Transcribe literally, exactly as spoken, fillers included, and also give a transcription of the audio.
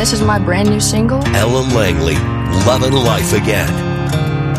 this is my brand new single. Ellen Langley, Lovin' Life Again.